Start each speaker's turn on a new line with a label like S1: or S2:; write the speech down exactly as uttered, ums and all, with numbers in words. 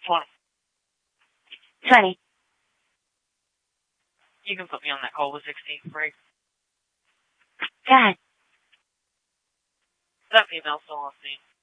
S1: Twenty.
S2: Twenty.
S1: You can put me on that call with sixty, Briggs.
S2: Go ahead.
S1: That female still wants me.